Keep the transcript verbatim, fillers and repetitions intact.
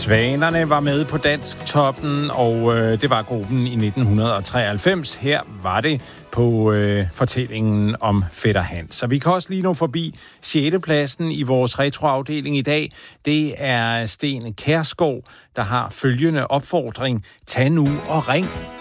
Svanerne var med på Dansk Toppen, og øh, det var gruppen i nitten treoghalvfems. Her var det på øh, fortællingen om Fætter Hans. Så vi kan også lige nå forbi sjette pladsen i vores retroafdeling i dag. Det er Sten Kjærsgaard, der har følgende opfordring. Tag nu og ring